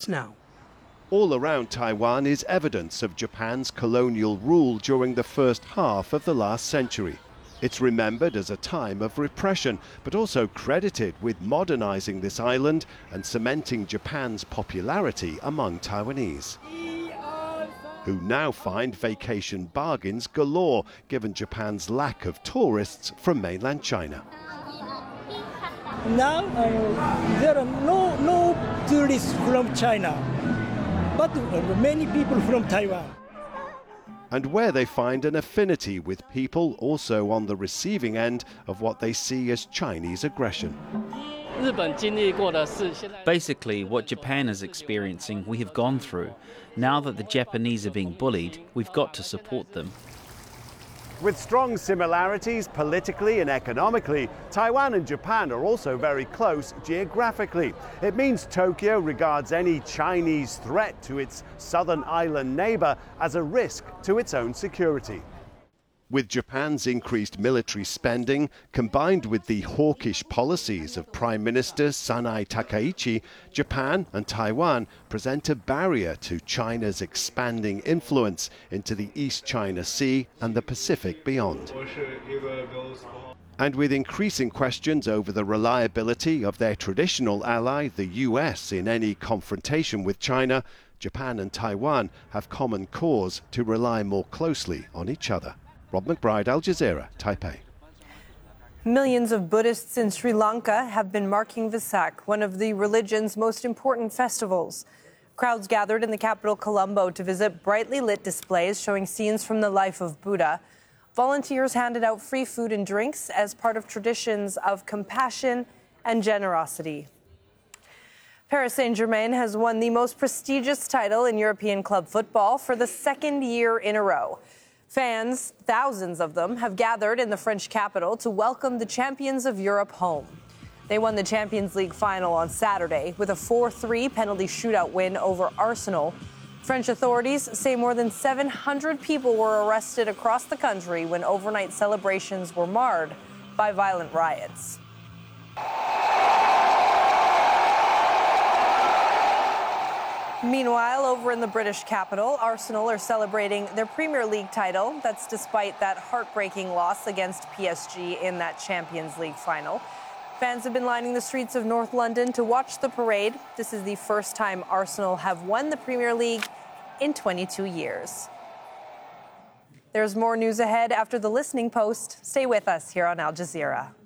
now. All around Taiwan is evidence of Japan's colonial rule during the first half of the last century. It's remembered as a time of repression, but also credited with modernizing this island and cementing Japan's popularity among Taiwanese, who now find vacation bargains galore given Japan's lack of tourists from mainland China. Now there are no tourists from China, but many people from Taiwan. And where they find an affinity with people also on the receiving end of what they see as Chinese aggression. Basically, what Japan is experiencing, we have gone through. Now that the Japanese are being bullied, we've got to support them. With strong similarities politically and economically, Taiwan and Japan are also very close geographically. It means Tokyo regards any Chinese threat to its southern island neighbor as a risk to its own security. With Japan's increased military spending, combined with the hawkish policies of Prime Minister Sanai Takaichi, Japan and Taiwan present a barrier to China's expanding influence into the East China Sea and the Pacific beyond. And with increasing questions over the reliability of their traditional ally, the US, in any confrontation with China, Japan and Taiwan have common cause to rely more closely on each other. Rob McBride, Al Jazeera, Taipei. Millions of Buddhists in Sri Lanka have been marking Vesak, one of the religion's most important festivals. Crowds gathered in the capital Colombo to visit brightly lit displays showing scenes from the life of Buddha. Volunteers handed out free food and drinks as part of traditions of compassion and generosity. Paris Saint-Germain has won the most prestigious title in European club football for the second year in a row. Fans, thousands of them, have gathered in the French capital to welcome the champions of Europe home. They won the Champions League final on Saturday with a 4-3 penalty shootout win over Arsenal. French authorities say more than 700 people were arrested across the country when overnight celebrations were marred by violent riots. Meanwhile, over in the British capital, Arsenal are celebrating their Premier League title. That's despite that heartbreaking loss against PSG in that Champions League final. Fans have been lining the streets of North London to watch the parade. This is the first time Arsenal have won the Premier League in 22 years. There's more news ahead after the Listening Post. Stay with us here on Al Jazeera.